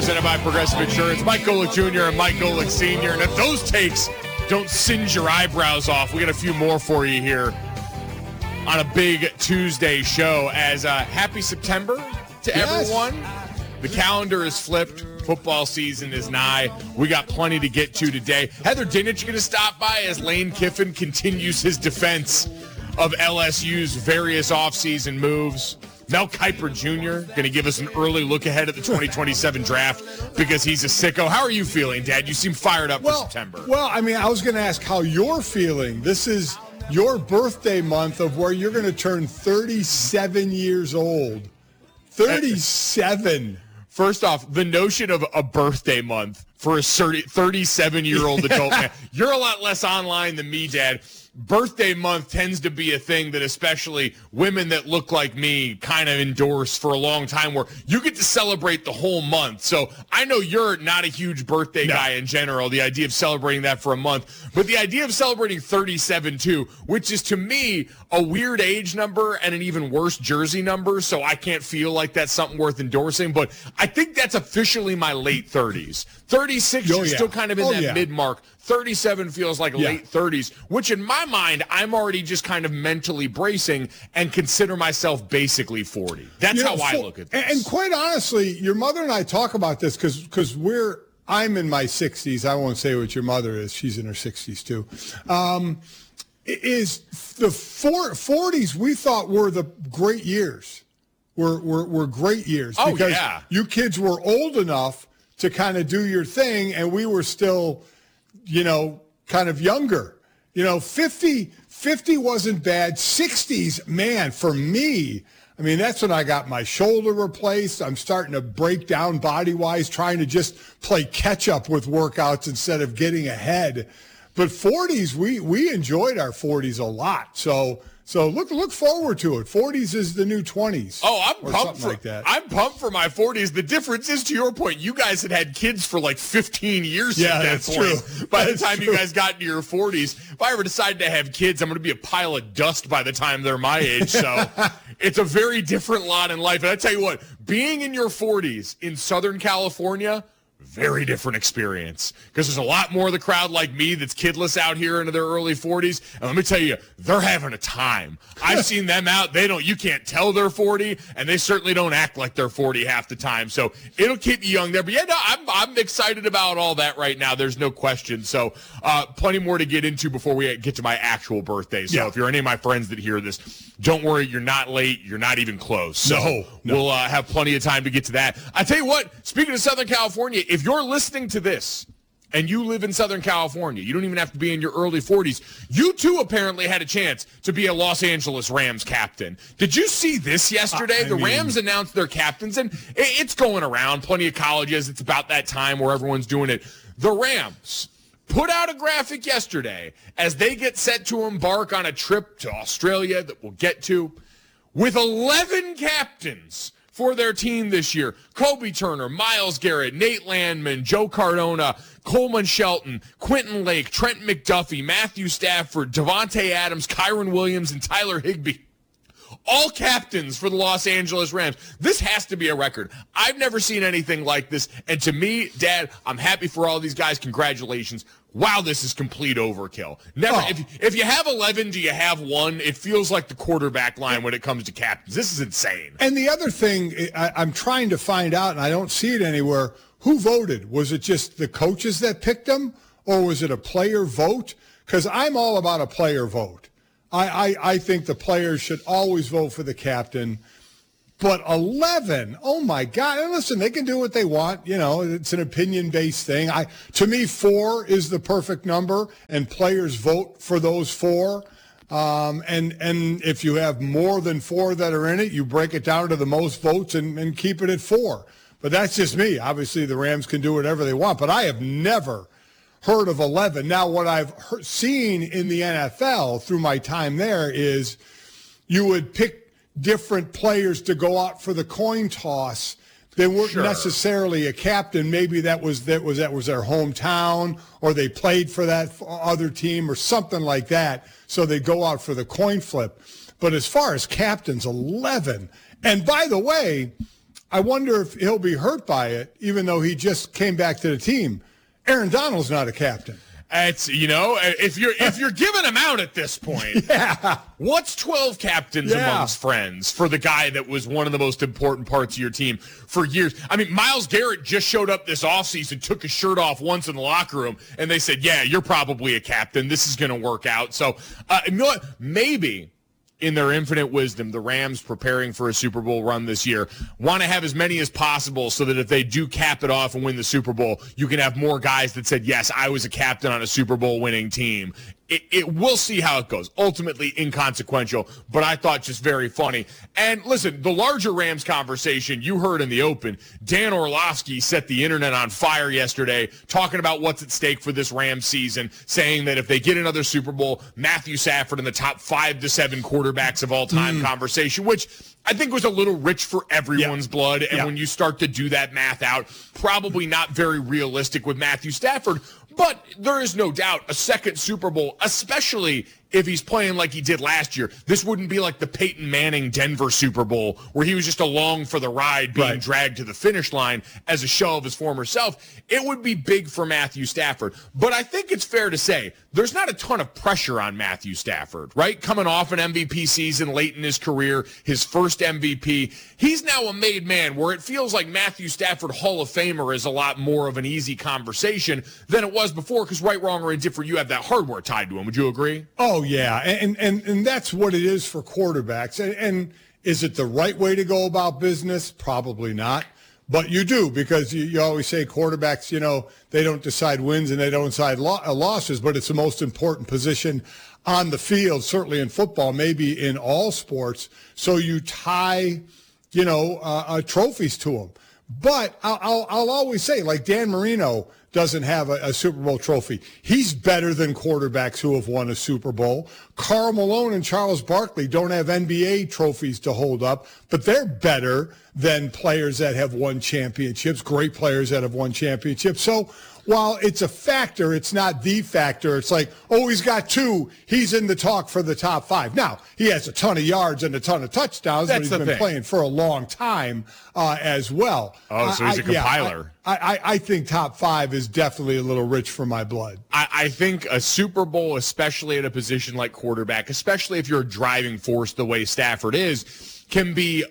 presented by Progressive Insurance. Mike Golick Jr. and Mike Golick Sr. And if those takes don't singe your eyebrows off, we got a few more for you here on a big Tuesday show. As happy September to everyone. The calendar is flipped. Football season is nigh. We got plenty to get to today. Heather Dinich going to stop by as Lane Kiffin continues his defense of LSU's various offseason moves. Mel Kiper Jr. going to give us an early look ahead at the 2027 draft because he's a sicko. How are you feeling, Dad? You seem fired up for September. Well, I mean, I was going to ask how you're feeling. This is your birthday month of where you're going to turn 37 years old. 37. First off, the notion of a birthday month for a 37-year-old adult man, you're a lot less online than me, Dad. Birthday month tends to be a thing that especially women that look like me kind of endorse for a long time, where you get to celebrate the whole month. So I know you're not a huge birthday guy in general, the idea of celebrating that for a month, but the idea of celebrating 37 too, which is to me a weird age number and an even worse jersey number, so I can't feel like that's something worth endorsing, but I think that's officially my late 30s. 36 is still kind of in that mid-mark. 37 feels like late 30s, which in my mind, I'm already just kind of mentally bracing and consider myself basically 40. That's how I look at this. And quite honestly, your mother and I talk about this because I'm in my 60s. I won't say what your mother is. She's in her 60s too. Is the 40s we thought were the great years. Were great years. Because you kids were old enough to kind of do your thing, and we were still, kind of younger. 50 wasn't bad. 60s, man, for me, I mean, that's when I got my shoulder replaced. I'm starting to break down body-wise, trying to just play catch-up with workouts instead of getting ahead. But 40s, we enjoyed our 40s a lot. So look forward to it. 40s is the new 20s. Oh, I'm pumped like that. I'm pumped for my 40s. The difference is, to your point, you guys had kids for like 15 years at that point. True. By the time you guys got into your 40s, if I ever decide to have kids, I'm going to be a pile of dust by the time they're my age. So it's a very different lot in life. And I tell you what, being in your 40s in Southern California, very different experience, because there's a lot more of the crowd like me that's kidless out here into their early 40s. And let me tell you, they're having a time. I've seen them out. You can't tell they're 40, and they certainly don't act like they're 40 half the time. So it'll keep you young there. But I'm excited about all that right now. There's no question. So plenty more to get into before we get to my actual birthday. So if you're any of my friends that hear this, don't worry, you're not late. You're not even close. So we'll have plenty of time to get to that. I tell you what, speaking of Southern California, if you're listening to this and you live in Southern California, you don't even have to be in your early 40s. You too apparently had a chance to be a Los Angeles Rams captain. Did you see this yesterday? The Rams announced their captains, and it's going around. Plenty of colleges. It's about that time where everyone's doing it. The Rams put out a graphic yesterday as they get set to embark on a trip to Australia that we'll get to, with 11 captains for their team this year. Kobe Turner, Myles Garrett, Nate Landman, Joe Cardona, Coleman Shelton, Quentin Lake, Trent McDuffie, Matthew Stafford, Devontae Adams, Kyron Williams, and Tyler Higbee. All captains for the Los Angeles Rams. This has to be a record. I've never seen anything like this. And to me, Dad, I'm happy for all these guys. Congratulations. Wow, this is complete overkill. Never. If you have 11, do you have one? It feels like the quarterback line when it comes to captains. This is insane. And the other thing I'm trying to find out, and I don't see it anywhere, who voted? Was it just the coaches that picked them, or was it a player vote? Because I'm all about a player vote. I think the players should always vote for the captain. But 11, oh my God. And listen, they can do what they want. It's an opinion-based thing. To me, 4 is the perfect number, and players vote for those 4. And if you have more than 4 that are in it, you break it down to the most votes and keep it at 4. But that's just me. Obviously, the Rams can do whatever they want. But I have never heard of 11. Now, what I've seen in the NFL through my time there is you would pick different players to go out for the coin toss. They weren't necessarily a captain. Maybe that was their hometown, or they played for that other team or something like that. So they go out for the coin flip. But as far as captains, 11. And by the way, I wonder if he'll be hurt by it, even though he just came back to the team. Aaron Donald's not a captain. It's, if you're giving him out at this point, what's 12 captains amongst friends for the guy that was one of the most important parts of your team for years? I mean, Myles Garrett just showed up this offseason, took his shirt off once in the locker room, and they said, yeah, you're probably a captain. This is going to work out. So, maybe in their infinite wisdom, the Rams preparing for a Super Bowl run this year want to have as many as possible so that if they do cap it off and win the Super Bowl, you can have more guys that said, yes, I was a captain on a Super Bowl winning team. We'll see how it goes. Ultimately inconsequential, but I thought just very funny. And listen, the larger Rams conversation you heard in the open, Dan Orlovsky set the internet on fire yesterday talking about what's at stake for this Rams season, saying that if they get another Super Bowl, Matthew Stafford in the top 5 to 7 quarterbacks of all time conversation, which I think was a little rich for everyone's blood. And when you start to do that math out, probably not very realistic with Matthew Stafford. But there is no doubt a second Super Bowl, especially if he's playing like he did last year, this wouldn't be like the Peyton Manning Denver Super Bowl where he was just along for the ride being dragged to the finish line as a show of his former self. It would be big for Matthew Stafford. But I think it's fair to say there's not a ton of pressure on Matthew Stafford, right? Coming off an MVP season late in his career, his first MVP. He's now a made man where it feels like Matthew Stafford Hall of Famer is a lot more of an easy conversation than it was before because right, wrong, or indifferent, you have that hardware tied to him. Would you agree? Oh, yeah, and that's what it is for quarterbacks. And is it the right way to go about business? Probably not. But you do, because you always say quarterbacks, they don't decide wins and they don't decide losses, but it's the most important position on the field, certainly in football, maybe in all sports. So you tie, trophies to them. But I'll always say, like Dan Marino doesn't have a Super Bowl trophy. He's better than quarterbacks who have won a Super Bowl. Karl Malone and Charles Barkley don't have NBA trophies to hold up, but they're better than players that have won championships, great players that have won championships. So while it's a factor, it's not the factor. It's like, oh, he's got 2. He's in the talk for the top 5. Now, he has a ton of yards and a ton of touchdowns, but he's been playing for a long time as well. Oh, so he's a compiler. I think top 5 is definitely a little rich for my blood. I think a Super Bowl, especially at a position like quarterback, especially if you're a driving force the way Stafford is, can be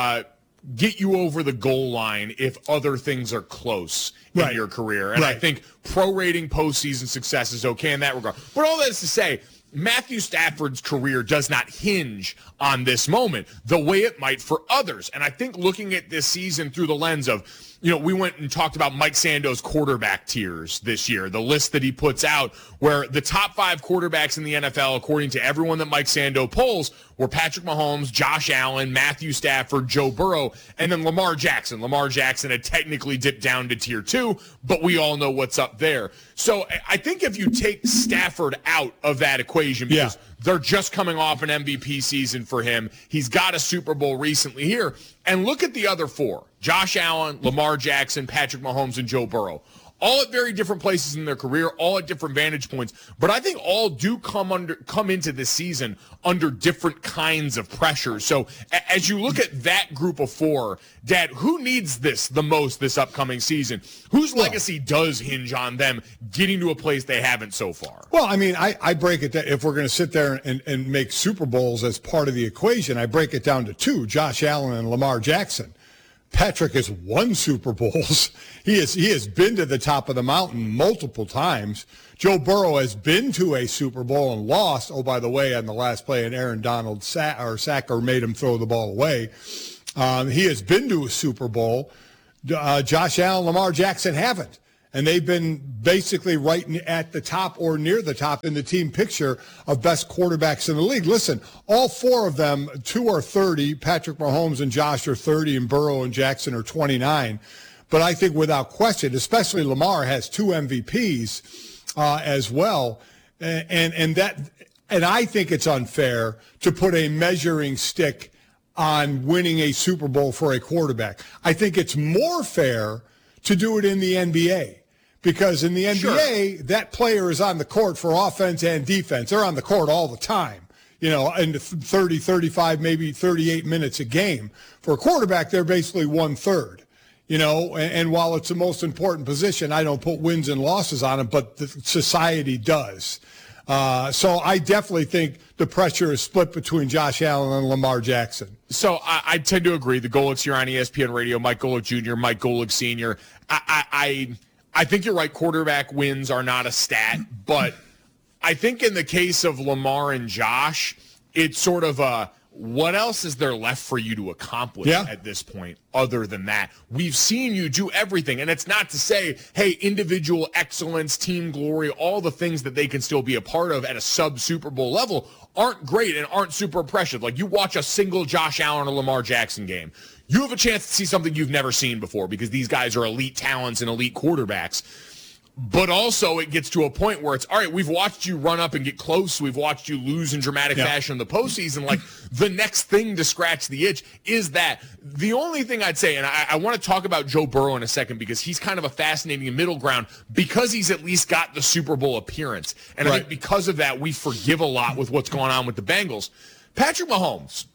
get you over the goal line if other things are close in your career. And I think prorating postseason success is okay in that regard. But all that is to say, Matthew Stafford's career does not hinge on this moment the way it might for others. And I think looking at this season through the lens of, we went and talked about Mike Sando's quarterback tiers this year, the list that he puts out where the top 5 quarterbacks in the NFL, according to everyone that Mike Sando polls, were Patrick Mahomes, Josh Allen, Matthew Stafford, Joe Burrow, and then Lamar Jackson. Lamar Jackson had technically dipped down to tier 2, but we all know what's up there. So I think if you take Stafford out of that equation, because they're just coming off an MVP season for him, he's got a Super Bowl recently here, and look at the other 4, Josh Allen, Lamar Jackson, Patrick Mahomes, and Joe Burrow. All at very different places in their career, all at different vantage points, but I think all do come into this season under different kinds of pressure. So as you look at that group of 4, Dad, who needs this the most this upcoming season? Whose legacy does hinge on them getting to a place they haven't so far? Well, I mean, I break it down. If we're going to sit there and make Super Bowls as part of the equation, I break it down to 2, Josh Allen and Lamar Jackson. Patrick has won Super Bowls. He has been to the top of the mountain multiple times. Joe Burrow has been to a Super Bowl and lost. Oh, by the way, on the last play, an Aaron Donald sacker made him throw the ball away. He has been to a Super Bowl. Josh Allen, Lamar Jackson haven't. And they've been basically right at the top or near the top in the team picture of best quarterbacks in the league. Listen, all 4 of them, 2 are 30. Patrick Mahomes and Josh are 30, and Burrow and Jackson are 29. But I think without question, especially Lamar has 2 MVPs as well. And I think it's unfair to put a measuring stick on winning a Super Bowl for a quarterback. I think it's more fair to do it in the NBA. Because in the NBA, that player is on the court for offense and defense. They're on the court all the time. in 30, 35, maybe 38 minutes a game. For a quarterback, they're basically 1/3. And while it's the most important position, I don't put wins and losses on it, but the society does. So I definitely think the pressure is split between Josh Allen and Lamar Jackson. So I tend to agree. The Golics here on ESPN Radio, Mike Golic Jr., Mike Golic Sr. I think you're right. Quarterback wins are not a stat, but I think in the case of Lamar and Josh, it's sort of what else is there left for you to accomplish at this point other than that? We've seen you do everything, and it's not to say, hey, individual excellence, team glory, all the things that they can still be a part of at a sub-Super Bowl level aren't great and aren't super impressive. Like, you watch a single Josh Allen or Lamar Jackson game, you have a chance to see something you've never seen before because these guys are elite talents and elite quarterbacks. But also it gets to a point where it's, all right, we've watched you run up and get close. We've watched you lose in dramatic fashion in the postseason. Like, the next thing to scratch the itch is that. The only thing I'd say, and I want to talk about Joe Burrow in a second because he's kind of a fascinating middle ground because he's at least got the Super Bowl appearance. And I think because of that, we forgive a lot with what's going on with the Bengals. Patrick Mahomes.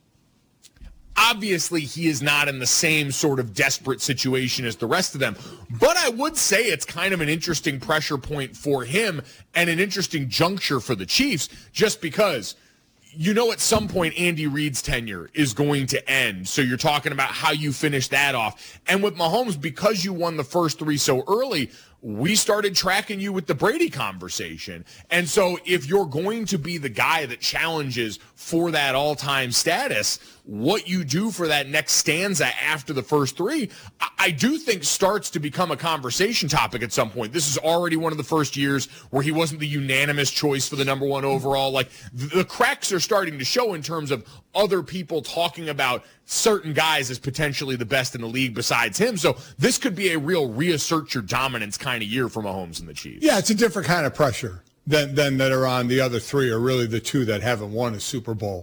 Obviously, he is not in the same sort of desperate situation as the rest of them. But I would say it's kind of an interesting pressure point for him and an interesting juncture for the Chiefs just because, at some point Andy Reid's tenure is going to end. So you're talking about how you finish that off. And with Mahomes, because you won the first 3 so early, we started tracking you with the Brady conversation. And so if you're going to be the guy that challenges for that all-time status, what you do for that next stanza after the first 3, I do think starts to become a conversation topic at some point. This is already one of the first years where he wasn't the unanimous choice for the number 1 overall. Like, the cracks are starting to show in terms of other people talking about certain guys as potentially the best in the league besides him. So this could be a real reassert your dominance kind of year for Mahomes and the Chiefs. Yeah, it's a different kind of pressure than that are on the other 3, or really the 2 that haven't won a Super Bowl.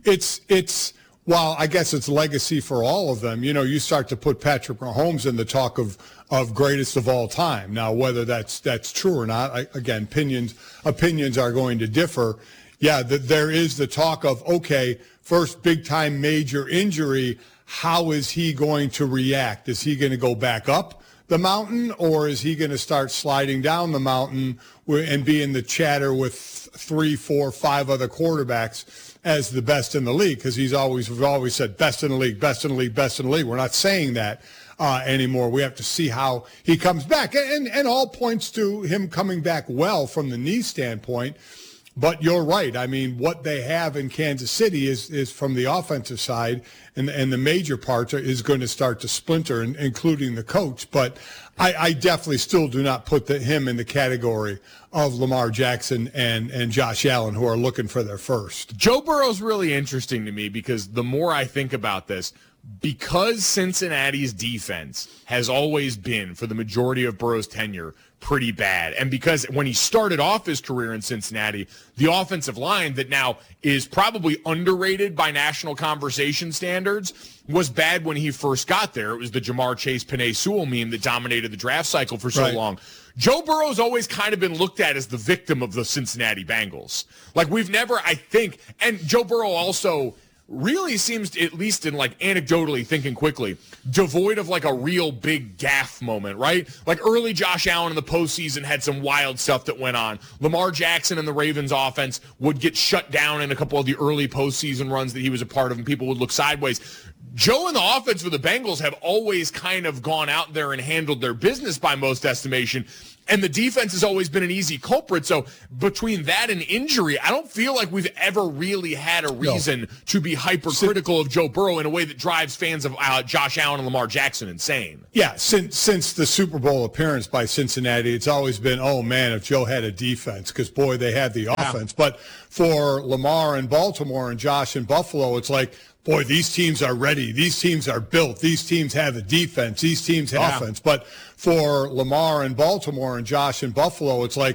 It's while I guess it's legacy for all of them. You start to put Patrick Mahomes in the talk of greatest of all time. Now, whether that's true or not, again, opinions are going to differ. Yeah, there is the talk of, okay, first big-time major injury, how is he going to react? Is he going to go back up the mountain, or is he going to start sliding down the mountain and be in the chatter with 3, 4, 5 other quarterbacks as the best in the league? Because we've always said best in the league, best in the league, best in the league. We're not saying that anymore. We have to see how he comes back. And all points to him coming back well from the knee standpoint. But you're right. I mean, what they have in Kansas City is from the offensive side, and the major parts is going to start to splinter, including the coach. But I definitely still do not put him in the category of Lamar Jackson and Josh Allen, who are looking for their first. Joe Burrow's really interesting to me because the more I think about this, because Cincinnati's defense has always been, for the majority of Burrow's tenure, pretty bad. And because when he started off his career in Cincinnati, the offensive line that now is probably underrated by national conversation standards was bad when he first got there. It was the Jamar Chase, Penei Sewell meme that dominated the draft cycle for so long. Joe Burrow's always kind of been looked at as the victim of the Cincinnati Bengals. Like, we've never, I think, and Joe Burrow also really seems, at least in like anecdotally thinking quickly, devoid of like a real big gaffe moment, right? Like, early Josh Allen in the postseason had some wild stuff that went on. Lamar Jackson and the Ravens offense would get shut down in a couple of the early postseason runs that he was a part of, and people would look sideways. Joe and the offense for the Bengals have always kind of gone out there and handled their business by most estimation. And the defense has always been an easy culprit. So between that and injury, I don't feel like we've ever really had a reason to be hypercritical of Joe Burrow in a way that drives fans of Josh Allen and Lamar Jackson insane. Yeah, since the Super Bowl appearance by Cincinnati, it's always been, oh, man, if Joe had a defense, because, boy, they had the offense. But for Lamar in Baltimore and Josh in Buffalo, it's like, boy, these teams are ready. These teams are built. These teams have a defense. These teams have offense. But for Lamar in Baltimore and Josh in Buffalo, it's like,